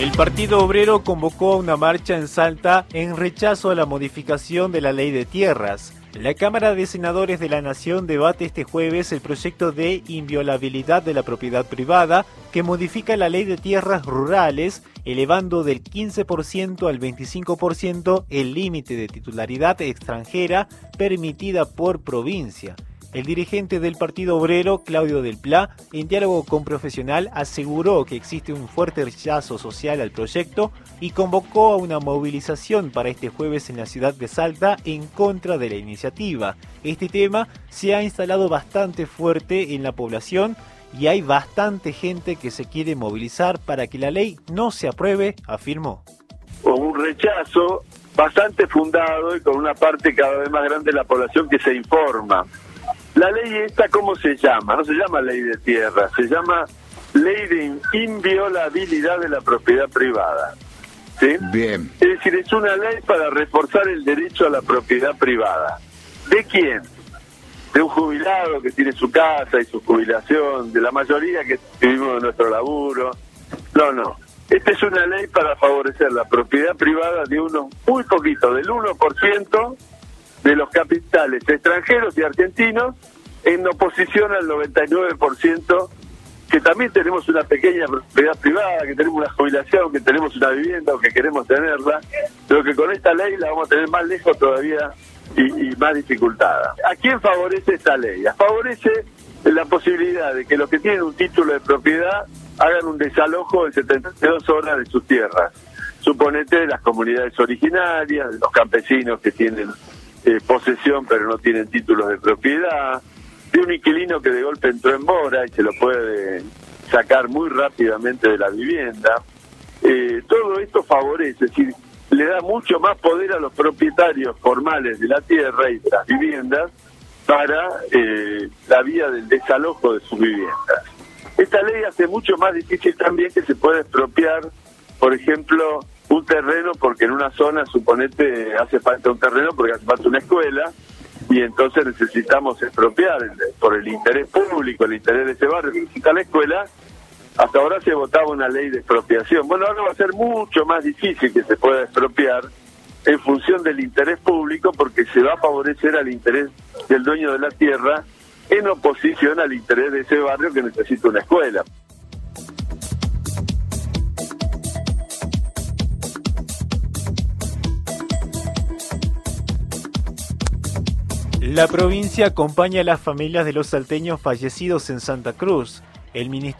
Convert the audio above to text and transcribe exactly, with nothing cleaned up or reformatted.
El Partido Obrero convocó a una marcha en Salta en rechazo a la modificación de la Ley de Tierras. La Cámara de Senadores de la Nación debate este jueves el proyecto de inviolabilidad de la propiedad privada que modifica la Ley de Tierras Rurales, elevando del quince por ciento al veinticinco por ciento el límite de titularidad extranjera permitida por provincia. El dirigente del Partido Obrero, Claudio Del Pla, en diálogo con Profesional, aseguró que existe un fuerte rechazo social al proyecto y convocó a una movilización para este jueves en la ciudad de Salta en contra de la iniciativa. Este tema se ha instalado bastante fuerte en la población y hay bastante gente que se quiere movilizar para que la ley no se apruebe, afirmó. Un rechazo bastante fundado y con una parte cada vez más grande de la población que se informa. La ley esta, ¿cómo se llama? No se llama ley de tierra, se llama ley de inviolabilidad de la propiedad privada. ¿Sí? Bien. Es decir, es una ley para reforzar el derecho a la propiedad privada. ¿De quién? De un jubilado que tiene su casa y su jubilación, de la mayoría que vivimos de nuestro laburo. No, no. Esta es una ley para favorecer la propiedad privada de uno muy poquito, del uno por ciento de los capitales extranjeros y argentinos, en oposición al noventa y nueve por ciento que también tenemos una pequeña propiedad privada, que tenemos una jubilación, que tenemos una vivienda o que queremos tenerla, pero que con esta ley la vamos a tener más lejos todavía y, y más dificultada. ¿A quién favorece esta ley? Favorece la posibilidad de que los que tienen un título de propiedad hagan un desalojo de setenta y dos horas de sus tierras. Suponete de las comunidades originarias, de los campesinos que tienen Eh, posesión pero no tienen títulos de propiedad, de un inquilino que de golpe entró en mora y se lo puede sacar muy rápidamente de la vivienda. Eh, todo esto favorece, es decir, le da mucho más poder a los propietarios formales de la tierra y de las viviendas para eh, la vía del desalojo de sus viviendas. Esta ley hace mucho más difícil también que se pueda expropiar, por ejemplo, un terreno, porque en una zona, suponete, hace falta un terreno porque hace falta una escuela, y entonces necesitamos expropiar por el interés público, el interés de ese barrio que necesita la escuela. Hasta ahora se votaba una ley de expropiación. Bueno, ahora va a ser mucho más difícil que se pueda expropiar en función del interés público, porque se va a favorecer al interés del dueño de la tierra en oposición al interés de ese barrio que necesita una escuela. La provincia acompaña a las familias de los salteños fallecidos en Santa Cruz. El Ministerio